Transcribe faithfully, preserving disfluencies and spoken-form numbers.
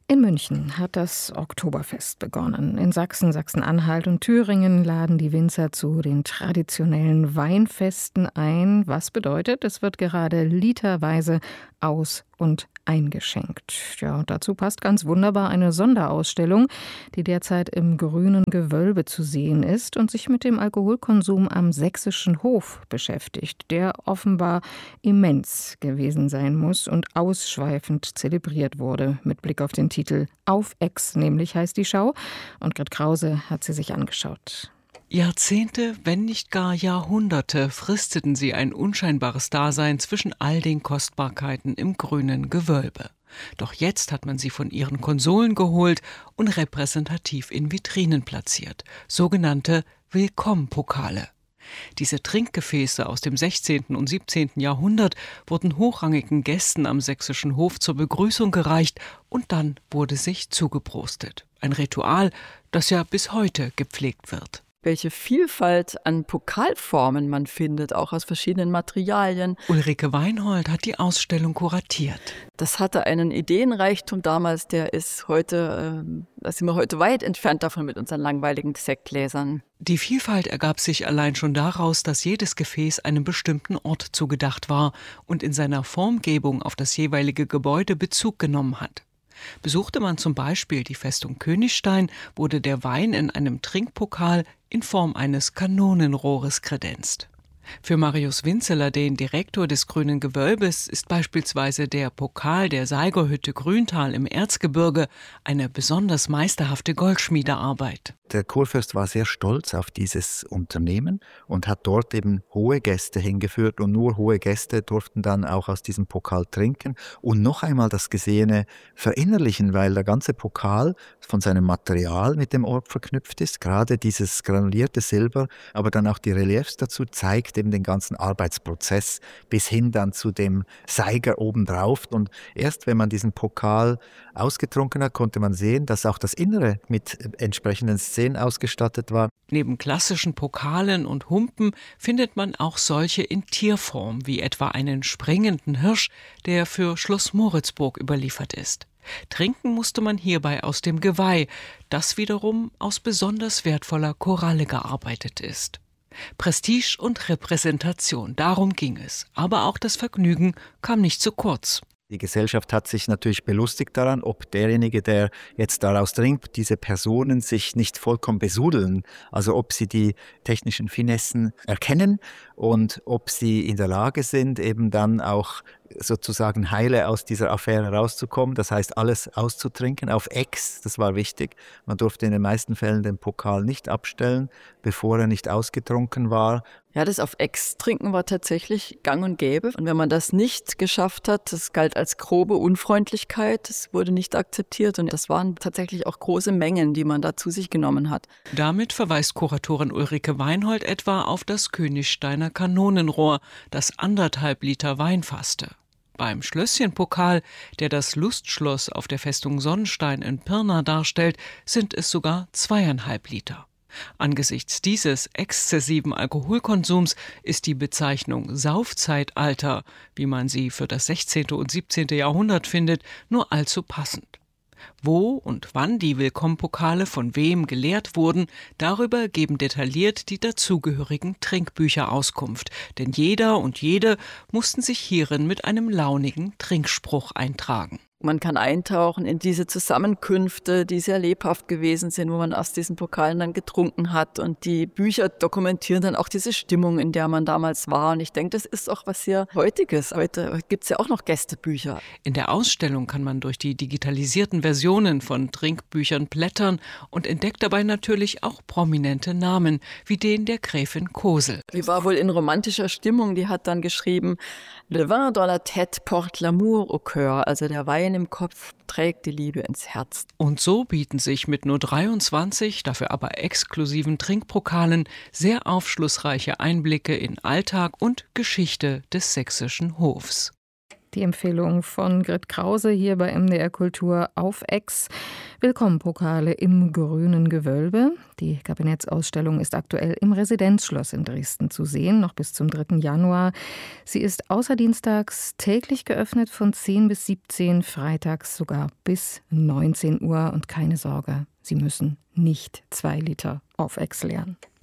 In München hat das Oktoberfest begonnen. In Sachsen, Sachsen-Anhalt und Thüringen laden die Winzer zu den traditionellen Weinfesten ein. Was bedeutet, es wird gerade literweise aus- und eingeschenkt. Ja, dazu passt ganz wunderbar eine Sonderausstellung, die derzeit im Grünen Gewölbe zu sehen ist und sich mit dem Alkoholkonsum am sächsischen Hof beschäftigt, der offenbar immens gewesen sein muss und ausschweifend zelebriert wurde, mit Blick auf den Titel Auf Ex, nämlich heißt die Schau. Und Grit Krause hat sie sich angeschaut. Jahrzehnte, wenn nicht gar Jahrhunderte, fristeten sie ein unscheinbares Dasein zwischen all den Kostbarkeiten im Grünen Gewölbe. Doch jetzt hat man sie von ihren Konsolen geholt und repräsentativ in Vitrinen platziert, sogenannte Willkommenpokale. Diese Trinkgefäße aus dem sechzehnten und siebzehnten Jahrhundert wurden hochrangigen Gästen am sächsischen Hof zur Begrüßung gereicht und dann wurde sich zugeprostet. Ein Ritual, das ja bis heute gepflegt wird. Welche Vielfalt an Pokalformen man findet, auch aus verschiedenen Materialien. Ulrike Weinhold hat die Ausstellung kuratiert. Das hatte einen Ideenreichtum damals, der ist heute, äh, da sind wir heute weit entfernt davon mit unseren langweiligen Sektgläsern. Die Vielfalt ergab sich allein schon daraus, dass jedes Gefäß einem bestimmten Ort zugedacht war und in seiner Formgebung auf das jeweilige Gebäude Bezug genommen hat. Besuchte man zum Beispiel die Festung Königstein, wurde der Wein in einem Trinkpokal in Form eines Kanonenrohres kredenzt. Für Marius Winzeler, den Direktor des Grünen Gewölbes, ist beispielsweise der Pokal der Seigerhütte Grüntal im Erzgebirge eine besonders meisterhafte Goldschmiedearbeit. Der Kurfürst war sehr stolz auf dieses Unternehmen und hat dort eben hohe Gäste hingeführt und nur hohe Gäste durften dann auch aus diesem Pokal trinken und noch einmal das Gesehene verinnerlichen, weil der ganze Pokal von seinem Material mit dem Ort verknüpft ist, gerade dieses granulierte Silber, aber dann auch die Reliefs dazu zeigt eben den ganzen Arbeitsprozess bis hin dann zu dem Seiger obendrauf und erst wenn man diesen Pokal ausgetrunken hat, konnte man sehen, dass auch das Innere mit entsprechenden Szenen ausgestattet war. Neben klassischen Pokalen und Humpen findet man auch solche in Tierform, wie etwa einen springenden Hirsch, der für Schloss Moritzburg überliefert ist. Trinken musste man hierbei aus dem Geweih, das wiederum aus besonders wertvoller Koralle gearbeitet ist. Prestige und Repräsentation, darum ging es. Aber auch das Vergnügen kam nicht zu kurz. Die Gesellschaft hat sich natürlich belustigt daran, ob derjenige, der jetzt daraus trinkt, diese Personen sich nicht vollkommen besudeln. Also ob sie die technischen Finessen erkennen und ob sie in der Lage sind, eben dann auch sozusagen heile aus dieser Affäre rauszukommen. Das heißt, alles auszutrinken auf Ex, das war wichtig. Man durfte in den meisten Fällen den Pokal nicht abstellen, bevor er nicht ausgetrunken war. Ja, das auf Ex trinken war tatsächlich gang und gäbe. Und wenn man das nicht geschafft hat, das galt als grobe Unfreundlichkeit, das wurde nicht akzeptiert. Und das waren tatsächlich auch große Mengen, die man da zu sich genommen hat. Damit verweist Kuratorin Ulrike Weinhold etwa auf das Königsteiner Kanonenrohr, das anderthalb Liter Wein fasste. Beim Schlösschenpokal, der das Lustschloss auf der Festung Sonnenstein in Pirna darstellt, sind es sogar zweieinhalb Liter. Angesichts dieses exzessiven Alkoholkonsums ist die Bezeichnung Saufzeitalter, wie man sie für das sechzehnte und siebzehnte Jahrhundert findet, nur allzu passend. Wo und wann die Willkommenpokale von wem geleert wurden, darüber geben detailliert die dazugehörigen Trinkbücher Auskunft, denn jeder und jede mussten sich hierin mit einem launigen Trinkspruch eintragen. Man kann eintauchen in diese Zusammenkünfte, die sehr lebhaft gewesen sind, wo man aus diesen Pokalen dann getrunken hat. Und die Bücher dokumentieren dann auch diese Stimmung, in der man damals war. Und ich denke, das ist auch was sehr Heutiges. Heute gibt es ja auch noch Gästebücher. In der Ausstellung kann man durch die digitalisierten Versionen von Trinkbüchern blättern und entdeckt dabei natürlich auch prominente Namen, wie den der Gräfin Kosel. Die war wohl in romantischer Stimmung. Die hat dann geschrieben, Le vin dans la tête porte l'amour au cœur, also der Wein im Kopf trägt die Liebe ins Herz. Und so bieten sich mit nur dreiundzwanzig, dafür aber exklusiven Trinkpokalen sehr aufschlussreiche Einblicke in Alltag und Geschichte des sächsischen Hofs. Die Empfehlung von Grit Krause hier bei M D R Kultur auf Ex. Willkommen-Pokale im grünen Gewölbe. Die Kabinettsausstellung ist aktuell im Residenzschloss in Dresden zu sehen, noch bis zum dritten Januar. Sie ist außerdienstags täglich geöffnet von zehn bis siebzehn, freitags sogar bis neunzehn Uhr. Und keine Sorge, Sie müssen nicht zwei Liter auf Ex leeren.